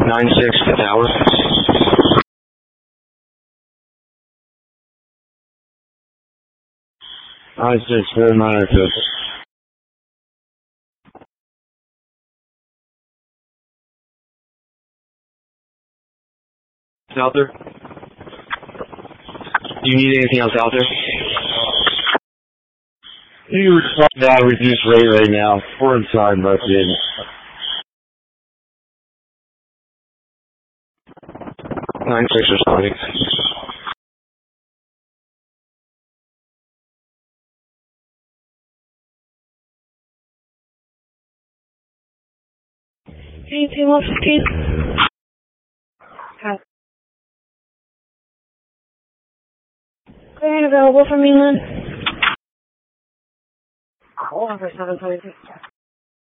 9-6 to tower. 9-6, 49 out there? Do you need anything else out there? You were talking about a reduced rate right now. We're inside most of it. 9-6 responding. Anything else, Steve? Hi. Clear and available from England. Hold on for 722.